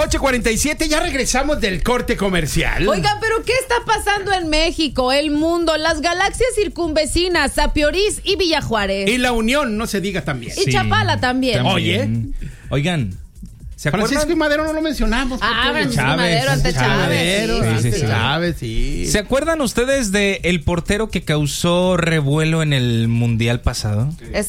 8:47, ya regresamos del corte comercial. Oigan, pero ¿qué está pasando en México, el mundo, las galaxias circunvecinas, Sapiorís y Villa Juárez? Y la Unión, no se diga también. Y Chapala también. Oye. Oigan, ¿se acuerdan? Francisco y Madero no lo mencionamos. Francisco y Madero ante Chávez. Chávez, sí. ¿Se acuerdan ustedes de el portero que causó revuelo en el Mundial pasado?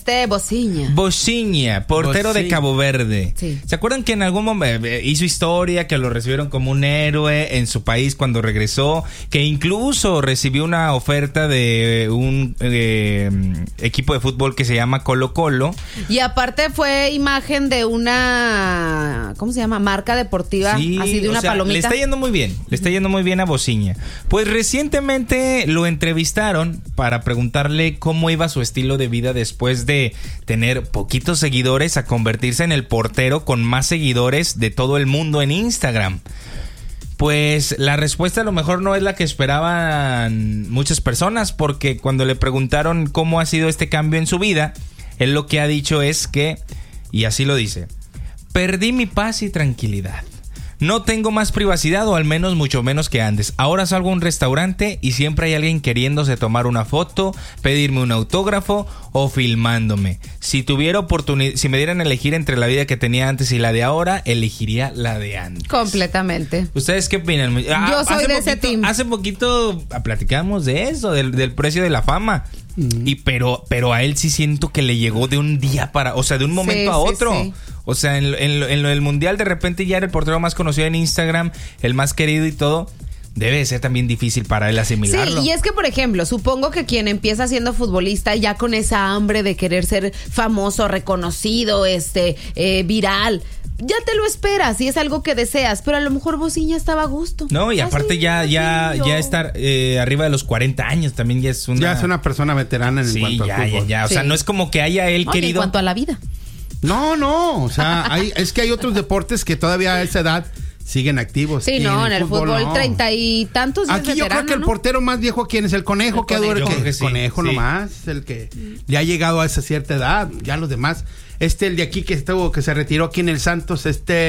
Bociña, portero de Cabo Verde. Sí. ¿Se acuerdan que en algún momento hizo historia, que lo recibieron como un héroe en su país cuando regresó, que incluso recibió una oferta de un equipo de fútbol que se llama Colo Colo? Y aparte fue imagen de una... ¿cómo se llama? Marca deportiva, sí, así de una palomita. Le está yendo muy bien a Bociña. Pues recientemente lo entrevistaron para preguntarle cómo iba su estilo de vida después de tener poquitos seguidores a convertirse en el portero con más seguidores de todo el mundo en Instagram. Pues la respuesta a lo mejor no es la que esperaban muchas personas, porque cuando le preguntaron cómo ha sido este cambio en su vida, él lo que ha dicho es que, y así lo dice: perdí mi paz y tranquilidad. No tengo más privacidad, o al menos mucho menos que antes. Ahora salgo a un restaurante y siempre hay alguien queriéndose tomar una foto, pedirme un autógrafo o filmándome. Si tuviera oportunidad, si me dieran a elegir entre la vida que tenía antes y la de ahora, elegiría la de antes. Completamente. ¿Ustedes qué opinan? Yo soy de ese team. Hace poquito platicamos de eso, del precio de la fama. Pero a él sí siento que le llegó de un día para, o sea, de un momento a otro. Sí. O sea, en lo del Mundial de repente ya era el portero más conocido en Instagram, el más querido y todo. Debe de ser también difícil para él asimilarlo. Sí, y es que, por ejemplo, supongo que quien empieza siendo futbolista ya con esa hambre de querer ser famoso, reconocido, viral, ya te lo esperas y es algo que deseas, pero a lo mejor Bociña estaba a gusto. No, y aparte ya estar arriba de los 40 años también ya es una persona veterana en cuanto al fútbol. O sea, no es como que haya él querido. En cuanto a la vida. No, o sea, es que hay otros deportes que todavía a esa edad siguen activos. Sí, no, en el fútbol 30 y tantos. Aquí yo creo que el portero más viejo, ¿quién es? El Conejo, el Conejo nomás, el que ya ha llegado a esa cierta edad. Ya los demás, el de aquí que se retiró aquí en el Santos,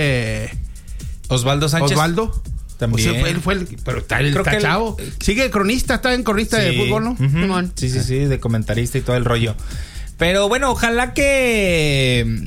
Osvaldo Sánchez. También. O sea, él fue pero está chavo. Sigue cronista, está en cronista de fútbol, ¿no? Uh-huh. Sí, de comentarista y todo el rollo. Pero bueno, ojalá que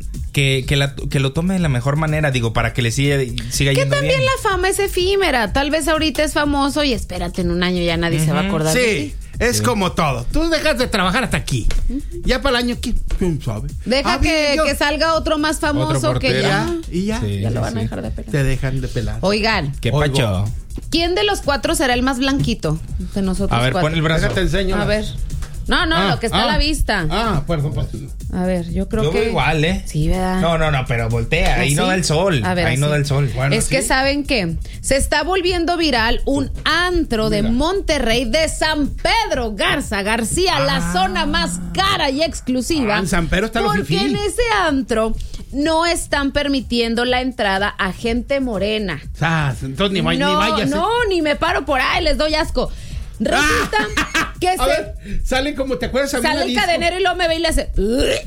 lo tome de la mejor manera, digo, para que le siga yendo bien. Que también la fama es efímera. Tal vez ahorita es famoso y espérate, en un año ya nadie se va a acordar de ti. Es como todo. Tú dejas de trabajar hasta aquí. Ya para el año, ¿quién sabe? Deja que salga otro más famoso que ya. Y ya. Ya lo van a dejar de pelar. Te dejan de pelar. Oigan. ¿Qué pacho? ¿Quién de los cuatro será el más blanquito de nosotros? A ver, cuatro? pon el brazo. Te enseño. A ver. No, lo que está a la vista. Perdón. A ver, yo creo que... Yo igual, ¿eh? Sí, ¿verdad? No, pero voltea. Ahí no da el sol. A ver, ahí no da el sol. Bueno, es que ¿saben qué? Se está volviendo viral un antro de Monterrey, de San Pedro García, la zona más cara y exclusiva. En San Pedro está lo porque en ese antro no están permitiendo la entrada a gente morena. Entonces ni vayas. No, ni me paro por ahí, les doy asco. Resulta que salen como, ¿te acuerdas? Sale el cadenero y luego me ve y le hace...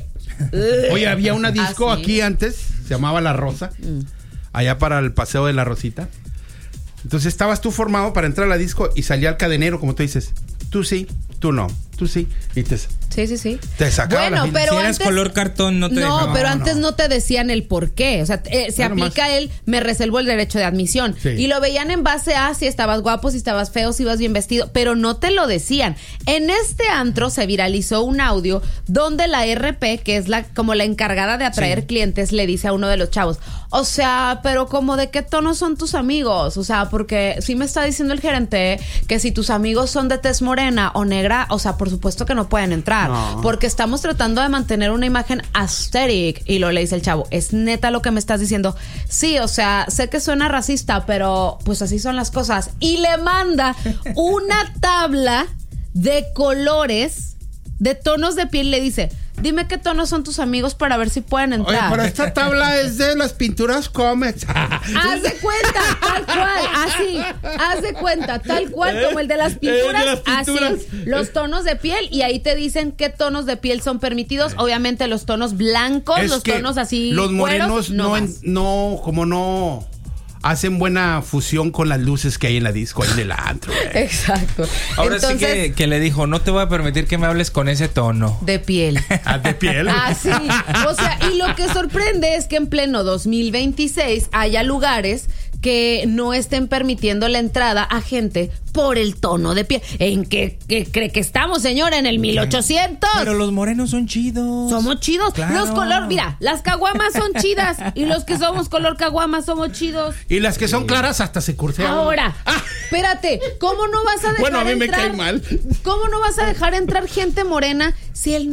Oye, había una disco aquí antes, se llamaba La Rosa, allá para el Paseo de la Rosita. Entonces estabas tú formado para entrar a la disco y salía el cadenero, como tú dices. Tú sí, tú no, tú sí. Y Sí. Te sacaba la pero si eras color cartón, no te dejaban. No, pero antes no te decían el por qué. O sea, se aplica me reservo el derecho de admisión. Sí. Y lo veían en base a si estabas guapo, si estabas feo, si ibas bien vestido. Pero no te lo decían. En este antro se viralizó un audio donde la RP, que es como la encargada de atraer clientes, le dice a uno de los chavos: o sea, pero como de qué tono son tus amigos. O sea, porque sí me está diciendo el gerente que si tus amigos son de tez morena o negra, o sea, por supuesto que no pueden entrar. No. Porque estamos tratando de mantener una imagen aesthetic. Y lo le dice el chavo: ¿es neta lo que me estás diciendo? Sí, o sea, sé que suena racista, pero pues así son las cosas. Y le manda una tabla de colores, de tonos de piel. Le dice: dime qué tonos son tus amigos para ver si pueden entrar. Oye, pero esta tabla es de las pinturas Comex. Haz de cuenta, tal cual, así. Haz de cuenta, tal cual como el de las pinturas, así. Los tonos de piel, y ahí te dicen qué tonos de piel son permitidos. Obviamente los tonos blancos, los tonos así. Los morenos cueros, no. hacen buena fusión con las luces que hay en la disco, ahí en el antro. Exacto. Ahora entonces, sí que le dijo, no te voy a permitir que me hables con ese tono. De piel. ¿De piel? Sí. O sea, y lo que sorprende es que en pleno 2026 haya lugares que no estén permitiendo la entrada a gente por el tono de piel. ¿En qué cree que estamos, señora? ¿En el 1800? Pero los morenos son chidos. Somos chidos. Claro. Los color, mira, las caguamas son chidas y los que somos color caguama somos chidos. Y las que son claras hasta se cursean. Ahora, espérate, ¿cómo no vas a dejar bueno, a mí entrar, me cae mal. ¿Cómo no vas a dejar entrar gente morena si el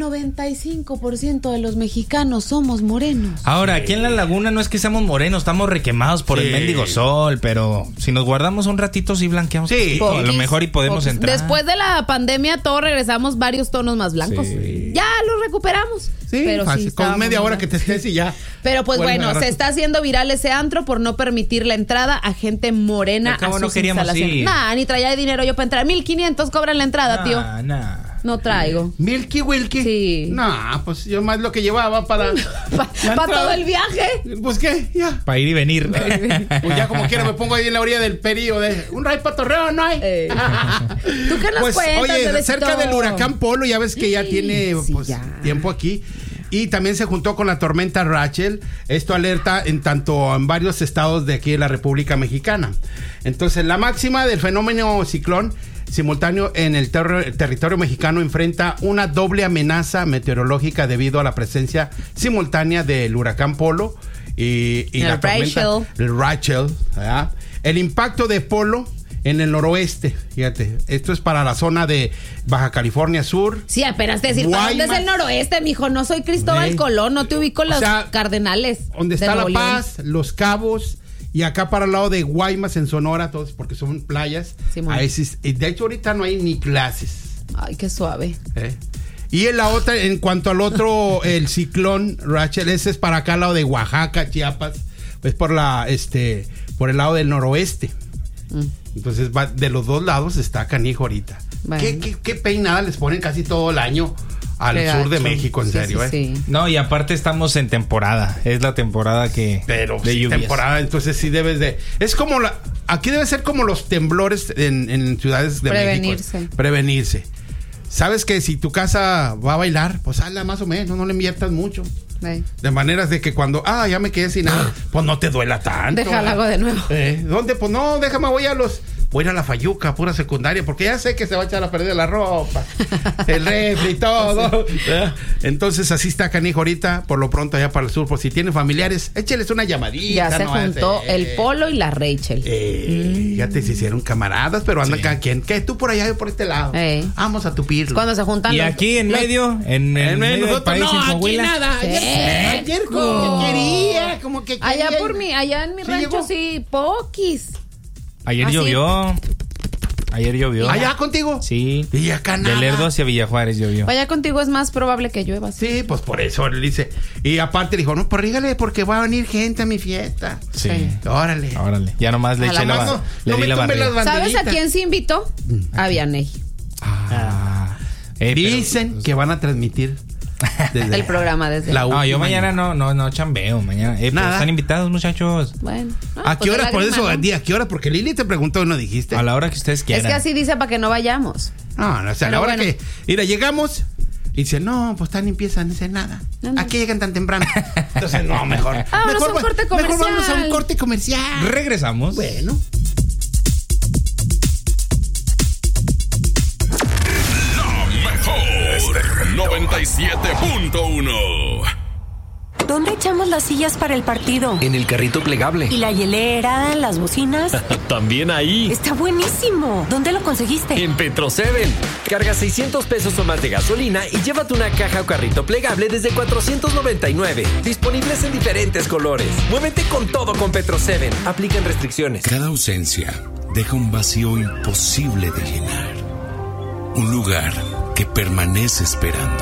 95% de los mexicanos somos morenos? Ahora, aquí en La Laguna no es que seamos morenos, estamos requemados por el mendigo sol, pero si nos guardamos un ratito sí blanqueamos. Sí. A lo mejor y podemos entrar. Después de la pandemia todos regresamos varios tonos más blancos. Sí. Ya los recuperamos. Sí, pero fácil. Sí, con media hora que te estés y ya. Pero pues bueno, se está haciendo viral ese antro por no permitir la entrada a gente morena a sus instalaciones. Nah, ni traía dinero yo para entrar. 1,500 cobran la entrada, tío. No traigo. ¿Milky Wilky? Sí. No, pues yo más lo que llevaba para... ¿Para todo el viaje? Pues qué, ya. Para ir y venir. Pues ya como quiera me pongo ahí en la orilla del Perío de... Un ride para Torreón, ¿no hay? ¿Tú qué nos cuentas, oye, bebecito? Cerca del huracán Polo, ya ves que ya tiene tiempo aquí. Y también se juntó con la tormenta Rachel. Esto alerta en varios estados de aquí de la República Mexicana. Entonces, la máxima del fenómeno ciclón simultáneo en el territorio mexicano enfrenta una doble amenaza meteorológica debido a la presencia simultánea del huracán Polo y la tormenta Rachel. ¿verdad? El impacto de Polo en el noroeste, fíjate, esto es para la zona de Baja California Sur. Sí, esperaste decir, ¿para dónde es el noroeste, mijo? No soy Cristóbal Colón, no te ubico los Cardenales. Donde está La Paz, Los Cabos, y acá para el lado de Guaymas en Sonora, todos, porque son playas. Sí, y de hecho ahorita no hay ni clases. Ay, qué suave. Y en la otra, en cuanto al otro, el ciclón Rachel, ese es para acá al lado de Oaxaca, Chiapas, es por el lado del noroeste. Entonces va de los dos lados, está canijo ahorita. Bueno. ¿Qué peinada les ponen casi todo el año al sur de México, en serio, sí. No, y aparte estamos en temporada. Es la temporada Pero de lluvias. Temporada, entonces sí debes de... Es como aquí debe ser como los temblores en ciudades de México. Prevenirse. Sabes que si tu casa va a bailar, pues hazla más o menos, no le inviertas mucho. De maneras de que cuando ya me quedé sin nada, pues no te duela tanto. Déjala hago de nuevo. ¿Dónde? Pues no, déjame, voy a ir a la Fayuca, pura secundaria, porque ya sé que se va a echar a perder la ropa, el refri y todo. Sí. Entonces así está canijo ahorita, por lo pronto allá para el sur, por si tienen familiares, écheles una llamadita. Ya se juntó el Polo y la Rachel. Ya te hicieron camaradas, pero andan cada quien. ¿Qué? Tú por allá, yo por este lado. Vamos a tupirlo. Cuando se juntan y aquí en medio, en medio del país, no, aquí nada. Ayer como que quería. Allá en mi rancho sí, poquis. Ayer llovió. ¿Allá contigo? Sí. Y acá nada. De Lerdo hacia Villajuárez llovió. Allá contigo es más probable que llueva. Sí, pues por eso le dice. Y aparte dijo, no, pues rígale porque va a venir gente a mi fiesta. Sí. Órale. Ya nomás le eché le di la barriga. ¿Sabes a quién se invitó? A Vianney. Dicen que van a transmitir el programa desde yo mañana no chambeo mañana. Pero están invitados, muchachos. Bueno. ¿A qué hora? Por eso, ¿a qué hora? Porque Lili te preguntó y no dijiste. A la hora que ustedes quieran. Es que así dice para que no vayamos. No, o sea, a la hora que... Mira, llegamos y dice, no, pues tan empiezan, no sé nada. ¿A qué llegan tan temprano? Entonces, no, mejor. Vámonos a un corte comercial. Mejor vamos a un corte comercial. Regresamos. Bueno. 97.1. ¿Dónde echamos las sillas para el partido? En el carrito plegable. ¿Y la hielera, las bocinas? También ahí. Está buenísimo. ¿Dónde lo conseguiste? En Petro 7. Carga 600 pesos o más de gasolina y llévate una caja o carrito plegable desde 499. Disponibles en diferentes colores. Muévete con todo con Petro 7. Aplican restricciones. Cada ausencia deja un vacío imposible de llenar. Un lugar que permanece esperando.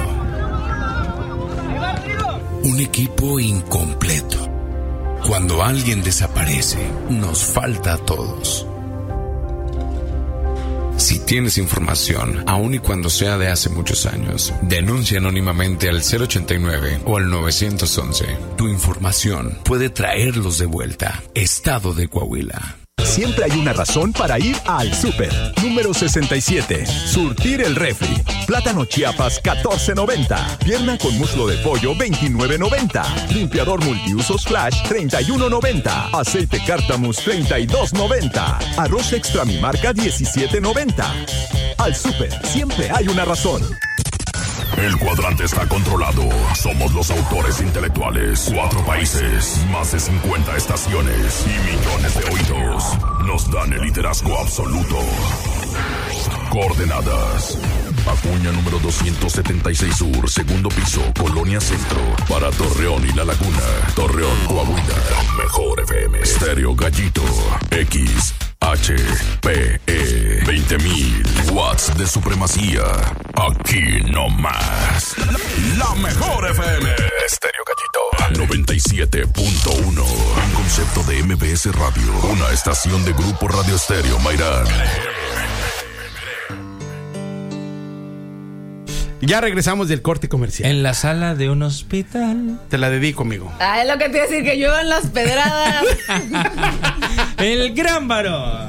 Un equipo incompleto. Cuando alguien desaparece, nos falta a todos. Si tienes información, aun y cuando sea de hace muchos años, denuncia anónimamente al 089 o al 911. Tu información puede traerlos de vuelta. Estado de Coahuila. Siempre hay una razón para ir al súper. Número 67. Surtir el refri. Plátano Chiapas, $14.90. Pierna con muslo de pollo, $29.90. Limpiador multiusos Flash, $31.90. Aceite Cártamus, $32.90. Arroz extra mi marca, $17.90. Al súper, siempre hay una razón. El cuadrante está controlado. Somos los autores intelectuales. 4 países, más de 50 estaciones y millones de oídos. Nos dan el liderazgo absoluto. Coordenadas: Acuña número 276 Sur, segundo piso, Colonia Centro. Para Torreón y La Laguna. Torreón, Coahuila. Mejor FM. Estéreo Gallito. XHPE 20.000 watts de supremacía. Aquí no más. La mejor FM. Estéreo Gallito 97.1. Un concepto de MBS Radio. Una estación de Grupo Radio Estéreo Mairán. Ya regresamos del corte comercial. En la sala de un hospital. Te la dedico, amigo. Es lo que te iba a decir, que lluevan las pedradas. El gran varón.